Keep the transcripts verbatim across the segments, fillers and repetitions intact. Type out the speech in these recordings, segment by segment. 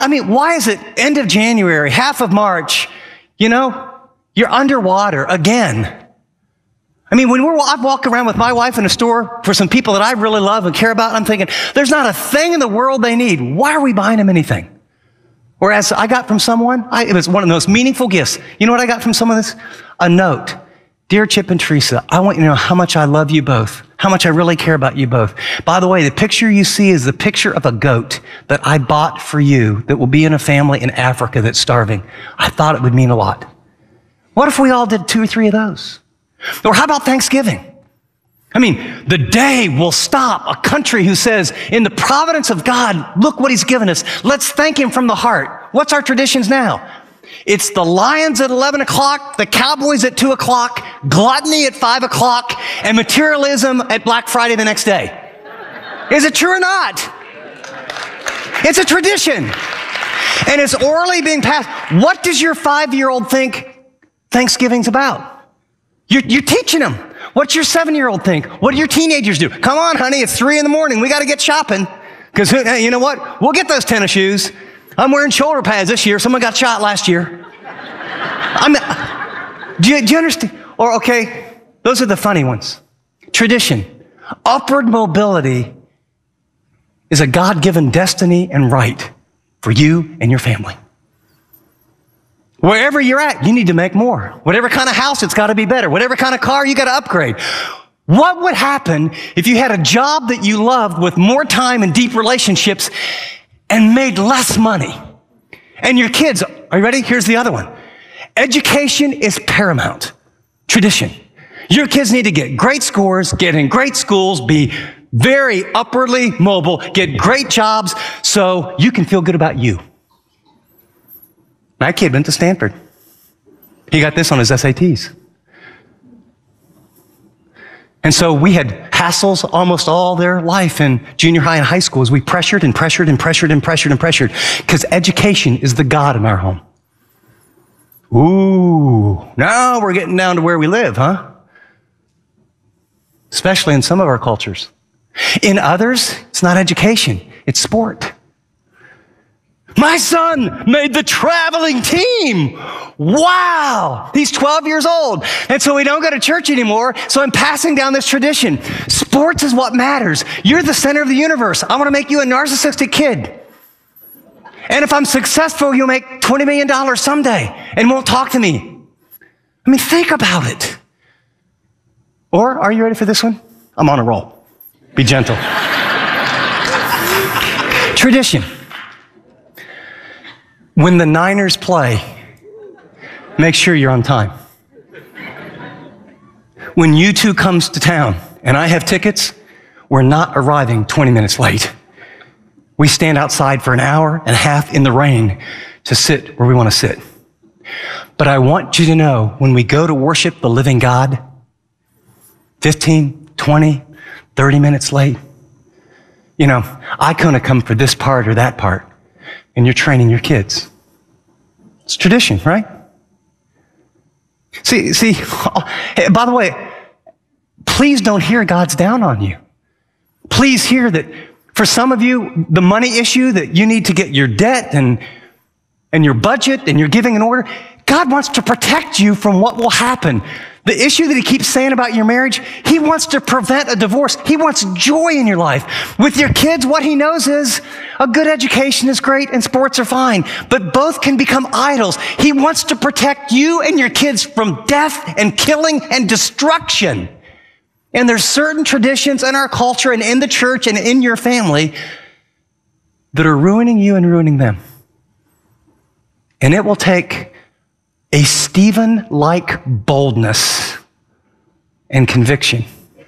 I mean, why is it end of January, half of March, you know, you're underwater again? I mean, when we're, I walk around with my wife in a store for some people that I really love and care about, I'm thinking, there's not a thing in the world they need. Why are we buying them anything? Whereas I got from someone, I, it was one of the most meaningful gifts. You know what I got from some of this? A note. Dear Chip and Teresa, I want you to know how much I love you both, how much I really care about you both. By the way, the picture you see is the picture of a goat that I bought for you that will be in a family in Africa that's starving. I thought it would mean a lot. What if we all did two or three of those? Or how about Thanksgiving? I mean, the day will stop a country who says, in the providence of God, look what he's given us. Let's thank him from the heart. What's our traditions now? It's the Lions at eleven o'clock, the Cowboys at two o'clock, gluttony at five o'clock, and materialism at Black Friday the next day. Is it true or not? It's a tradition. And it's orally being passed. What does your five-year-old think Thanksgiving's about? You're, you're teaching them. What's your seven-year-old think? What do your teenagers do? Come on, honey, it's three in the morning. We got to get shopping. Because you know what? We'll get those tennis shoes. I'm wearing shoulder pads this year. Someone got shot last year. I'm, do, you, do you understand? Or, okay, those are the funny ones. Tradition. Upward mobility is a God-given destiny and right for you and your family. Wherever you're at, you need to make more. Whatever kind of house, it's got to be better. Whatever kind of car, you got to upgrade. What would happen if you had a job that you loved with more time and deep relationships and made less money? And your kids, are you ready? Here's the other one. Education is paramount. Tradition. Your kids need to get great scores, get in great schools, be very upwardly mobile, get great jobs so you can feel good about you. My kid went to Stanford. He got this on his S A Ts. And so we had hassles almost all their life in junior high and high school as we pressured and pressured and pressured and pressured and pressured because education is the God in our home. Ooh, now we're getting down to where we live, huh? Especially in some of our cultures. In others, it's not education, it's sport. My son made the traveling team. Wow. He's twelve years old. And so we don't go to church anymore. So I'm passing down this tradition. Sports is what matters. You're the center of the universe. I want to make you a narcissistic kid. And if I'm successful, you'll make twenty million dollars someday and won't talk to me. I mean, think about it. Or are you ready for this one? I'm on a roll. Be gentle. Tradition. When the Niners play, make sure you're on time. When U two comes to town and I have tickets, we're not arriving twenty minutes late. We stand outside for an hour and a half in the rain to sit where we want to sit. But I want you to know, when we go to worship the living God, fifteen, twenty, thirty minutes late, you know, I couldn't have come for this part or that part. And you're training your kids. It's tradition, right? See, see, by the way, please don't hear God's down on you. Please hear that for some of you, the money issue that you need to get your debt and, and your budget and your giving in order, God wants to protect you from what will happen. The issue that he keeps saying about your marriage, he wants to prevent a divorce. He wants joy in your life. With your kids, what he knows is a good education is great and sports are fine, but both can become idols. He wants to protect you and your kids from death and killing and destruction. And there's certain traditions in our culture and in the church and in your family that are ruining you and ruining them. And it will take a Stephen-like boldness and conviction.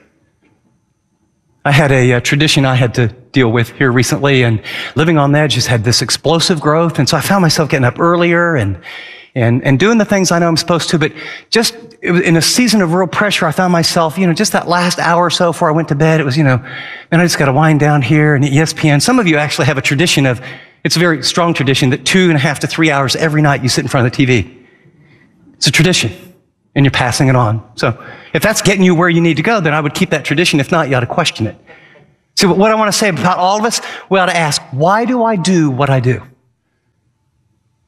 I had a, a tradition I had to deal with here recently, and Living on the Edge has had this explosive growth, and so I found myself getting up earlier and and and doing the things I know I'm supposed to, but just it was in a season of real pressure, I found myself, you know, just that last hour or so before I went to bed, it was, you know, man, I just got to wind down here and E S P N. Some of you actually have a tradition of, it's a very strong tradition that two and a half to three hours every night you sit in front of the T V. It's a tradition, and you're passing it on. So if that's getting you where you need to go, then I would keep that tradition. If not, you ought to question it. See, what I want to say about all of us, we ought to ask, why do I do what I do?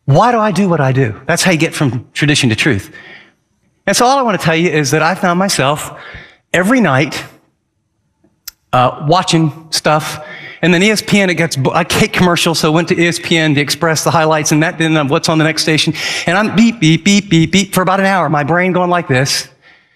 Why do I do what I do? That's how you get from tradition to truth. And so all I want to tell you is that I found myself every night uh, watching stuff. And then E S P N, it gets, I hate commercials, so I went to E S P N, the Express, the highlights, and that, then what's on the next station. And I'm beep, beep, beep, beep, beep for about an hour, my brain going like this.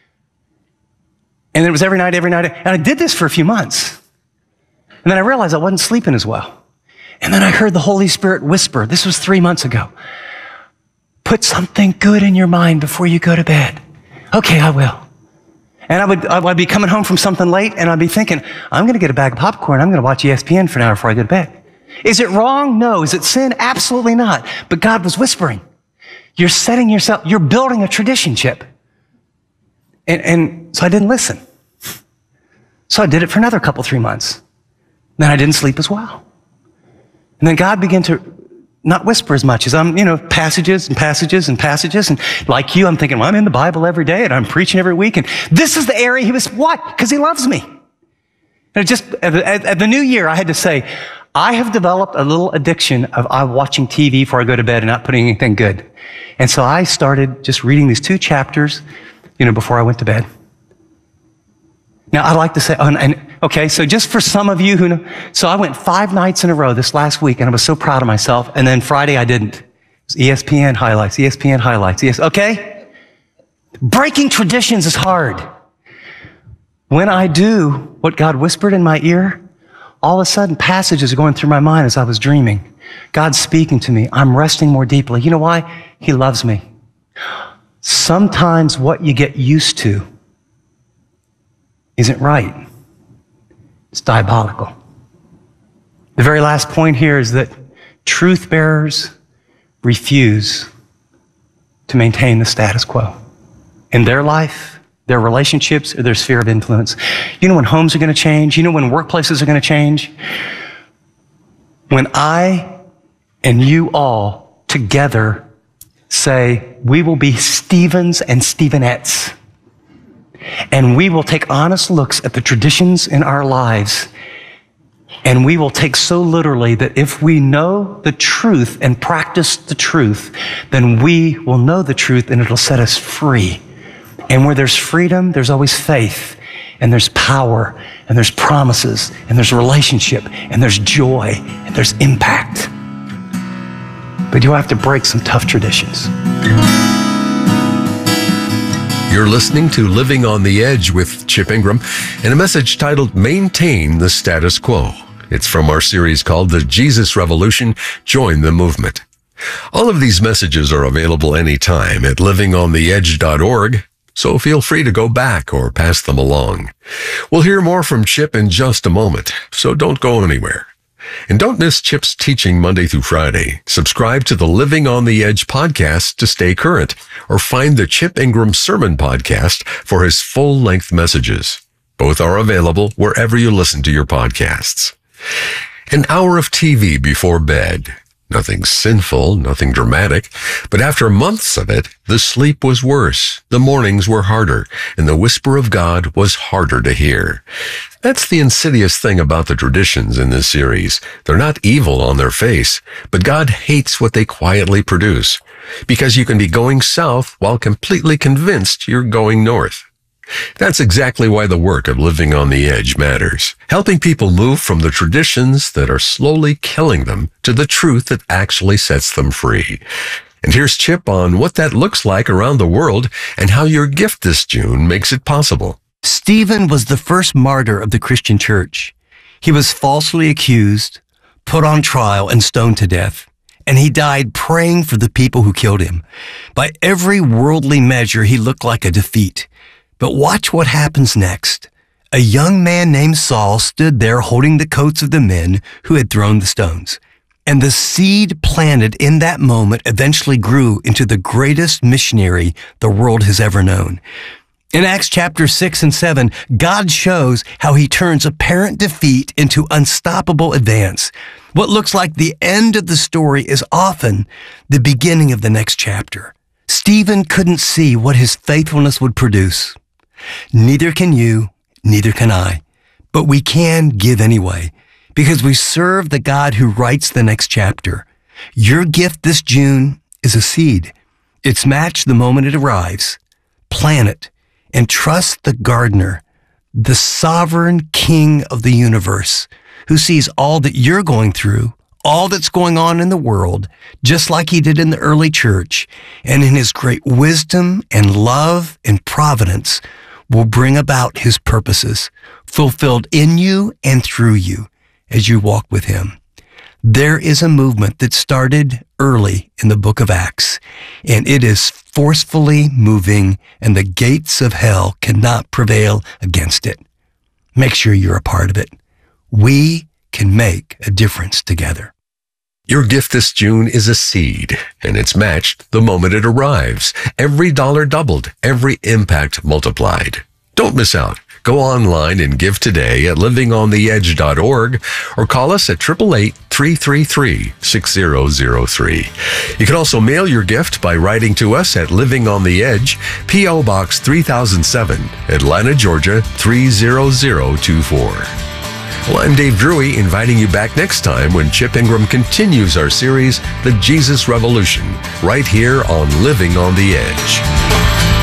And it was every night, every night. And I did this for a few months. And then I realized I wasn't sleeping as well. And then I heard the Holy Spirit whisper, this was three months ago, put something good in your mind before you go to bed. Okay, I will. And I would, I would be coming home from something late, and I'd be thinking, I'm going to get a bag of popcorn. I'm going to watch E S P N for an hour before I go to bed. Is it wrong? No. Is it sin? Absolutely not. But God was whispering. You're setting yourself, you're building a tradition, Chip. And, and so I didn't listen. So I did it for another couple, three months. Then I didn't sleep as well. And then God began to not whisper as much as I'm, you know, passages and passages and passages. And like you, I'm thinking, well, I'm in the Bible every day and I'm preaching every week. And this is the area he was, what? Because he loves me. And it just, at the, at the new year, I had to say, I have developed a little addiction of I watching T V before I go to bed and not putting anything good. And so I started just reading these two chapters, you know, before I went to bed. Now, I'd like to say, oh, and, and, okay, so just for some of you who know, so I went five nights in a row this last week, and I was so proud of myself, and then Friday I didn't. It was E S P N highlights, E S P N highlights, E S, okay? Breaking traditions is hard. When I do what God whispered in my ear, all of a sudden passages are going through my mind as I was dreaming. God's speaking to me. I'm resting more deeply. You know why? He loves me. Sometimes what you get used to isn't right. It's diabolical. The very last point here is that truth bearers refuse to maintain the status quo in their life, their relationships, or their sphere of influence. You know when homes are going to change? You know when workplaces are going to change? When I and you all together say, we will be Stephens and Stephenettes. And we will take honest looks at the traditions in our lives. And we will take so literally that if we know the truth and practice the truth, then we will know the truth and it'll set us free. And where there's freedom, there's always faith, and there's power, and there's promises, and there's relationship, and there's joy, and there's impact. But you have to break some tough traditions. You're listening to Living on the Edge with Chip Ingram and a message titled Maintain the Status Quo. It's from our series called The Jesus Revolution, Join the Movement. All of these messages are available anytime at living on the edge dot org, so feel free to go back or pass them along. We'll hear more from Chip in just a moment, so don't go anywhere. And don't miss Chip's teaching Monday through Friday. Subscribe to the Living on the Edge podcast to stay current, or find the Chip Ingram Sermon Podcast for his full-length messages. Both are available wherever you listen to your podcasts. An hour of T V before bed. Nothing sinful, nothing dramatic, but after months of it, the sleep was worse, the mornings were harder, and the whisper of God was harder to hear. That's the insidious thing about the traditions in this series. They're not evil on their face, but God hates what they quietly produce, because you can be going south while completely convinced you're going north. That's exactly why the work of Living on the Edge matters, helping people move from the traditions that are slowly killing them to the truth that actually sets them free. And here's Chip on what that looks like around the world and how your gift this June makes it possible. Stephen was the first martyr of the Christian church. He was falsely accused, put on trial, and stoned to death. And he died praying for the people who killed him. By every worldly measure, he looked like a defeat. But watch what happens next. A young man named Saul stood there holding the coats of the men who had thrown the stones. And the seed planted in that moment eventually grew into the greatest missionary the world has ever known. In Acts chapter six and seven, God shows how he turns apparent defeat into unstoppable advance. What looks like the end of the story is often the beginning of the next chapter. Stephen couldn't see what his faithfulness would produce. Neither can you, neither can I. But we can give anyway, because we serve the God who writes the next chapter. Your gift this June is a seed. It's matched the moment it arrives. Plant it and trust the gardener, the sovereign king of the universe, who sees all that you're going through, all that's going on in the world, just like he did in the early church, and in his great wisdom and love and providence will bring about his purposes, fulfilled in you and through you as you walk with him. There is a movement that started early in the book of Acts, and it is forcefully moving, and the gates of hell cannot prevail against it. Make sure you're a part of it. We can make a difference together. Your gift this June is a seed, and it's matched the moment it arrives. Every dollar doubled, every impact multiplied. Don't miss out. Go online and give today at living on the edge dot org or call us at eight eight eight, three three three, six zero zero three. You can also mail your gift by writing to us at Living on the Edge, P O Box three thousand seven, Atlanta, Georgia three zero zero two four. Well, I'm Dave Drury, inviting you back next time when Chip Ingram continues our series, The Jesus Revolution, right here on Living on the Edge.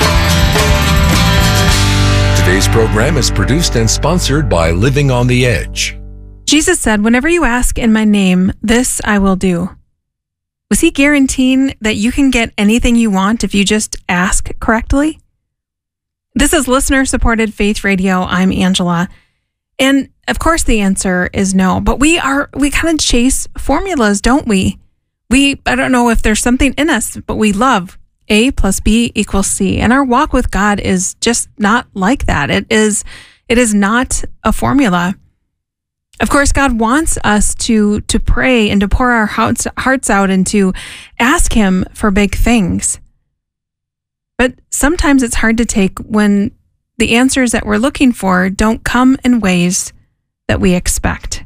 Today's program is produced and sponsored by Living on the Edge. Jesus said, "Whenever you ask in my name, this I will do." Was he guaranteeing that you can get anything you want if you just ask correctly? This is listener-supported Faith Radio. I'm Angela. And of course the answer is no, but we are, we kind of chase formulas, don't we? We, I don't know if there's something in us, but we love A plus B equals C. And our walk with God is just not like that. It is, it is not a formula. Of course, God wants us to, to pray and to pour our hearts, hearts out and to ask him for big things. But sometimes it's hard to take when the answers that we're looking for don't come in ways that we expect.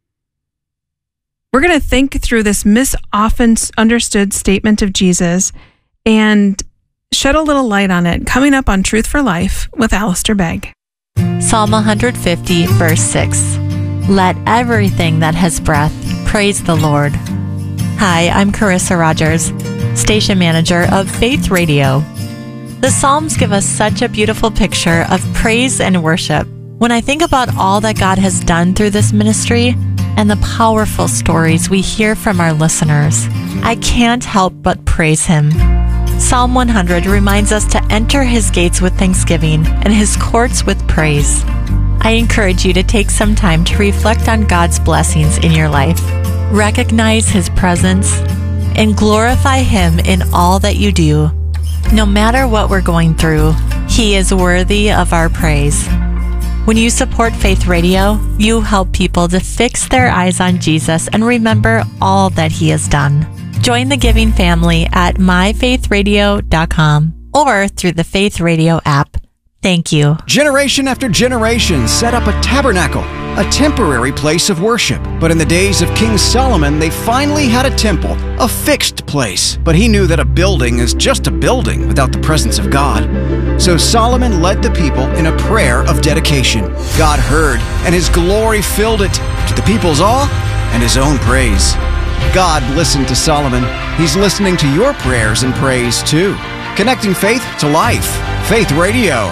We're going to think through this misunderstood statement of Jesus and shed a little light on it, coming up on Truth for Life with Alistair Begg. Psalm one fifty, verse six. Let everything that has breath praise the Lord. Hi, I'm Carissa Rogers, station manager of Faith Radio. The Psalms give us such a beautiful picture of praise and worship. When I think about all that God has done through this ministry and the powerful stories we hear from our listeners, I can't help but praise him. Psalm one hundred reminds us to enter his gates with thanksgiving and his courts with praise. I encourage you to take some time to reflect on God's blessings in your life, recognize his presence, and glorify him in all that you do. No matter what we're going through, he is worthy of our praise. When you support Faith Radio, you help people to fix their eyes on Jesus and remember all that he has done. Join the giving family at my faith radio dot com or through the Faith Radio app. Thank you. Generation after generation set up a tabernacle, a temporary place of worship. But in the days of King Solomon, they finally had a temple, a fixed place. But he knew that a building is just a building without the presence of God. So Solomon led the people in a prayer of dedication. God heard, and his glory filled it, to the people's awe and his own praise. God listened to Solomon. He's listening to your prayers and praise too. Connecting faith to life. Faith Radio.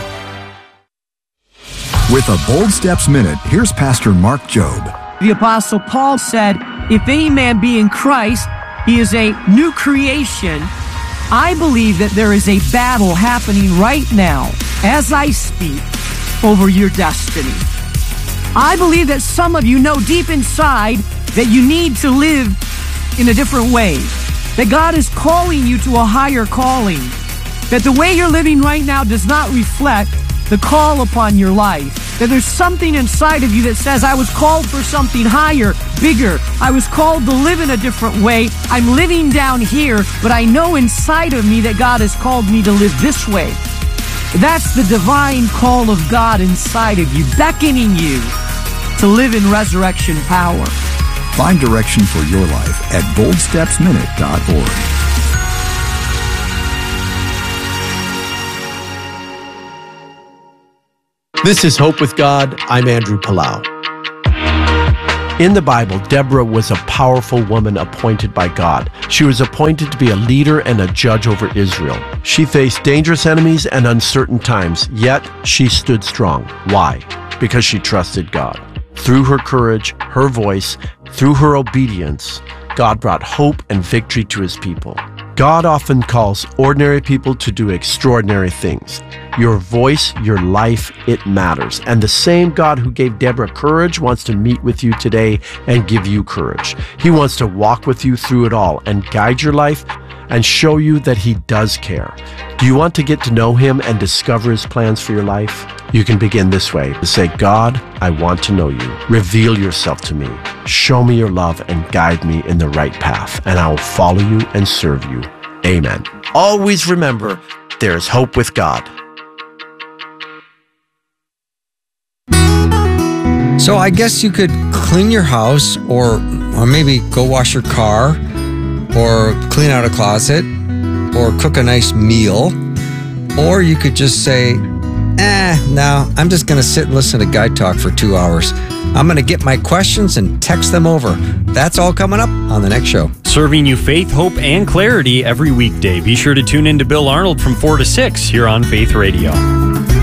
With a Bold Steps Minute, here's Pastor Mark Jobe. The Apostle Paul said, if any man be in Christ, he is a new creation. I believe that there is a battle happening right now, as I speak, over your destiny. I believe that some of you know deep inside that you need to live in a different way, that God is calling you to a higher calling, that the way you're living right now does not reflect the call upon your life, that there's something inside of you that says, I was called for something higher, bigger. I was called to live in a different way. I'm living down here, but I know inside of me that God has called me to live this way. That's the divine call of God inside of you, beckoning you to live in resurrection power. Find direction for your life at bold steps minute dot org. This is Hope with God. I'm Andrew Palau. In the Bible, Deborah was a powerful woman appointed by God. She was appointed to be a leader and a judge over Israel. She faced dangerous enemies and uncertain times, yet she stood strong. Why? Because she trusted God. Through her courage, her voice, through her obedience, God brought hope and victory to his people. God often calls ordinary people to do extraordinary things. Your voice, your life, it matters. And the same God who gave Deborah courage wants to meet with you today and give you courage. He wants to walk with you through it all and guide your life and show you that he does care. Do you want to get to know him and discover his plans for your life? You can begin this way. Say, God, I want to know you. Reveal yourself to me. Show me your love and guide me in the right path, and I will follow you and serve you. Amen. Always remember, there is hope with God. So I guess you could clean your house, or or maybe go wash your car, or clean out a closet, or cook a nice meal, or you could just say, eh, no, I'm just going to sit and listen to Guy Talk for two hours. I'm going to get my questions and text them over. That's all coming up on the next show. Serving you faith, hope, and clarity every weekday. Be sure to tune in to Bill Arnold from four to six here on Faith Radio.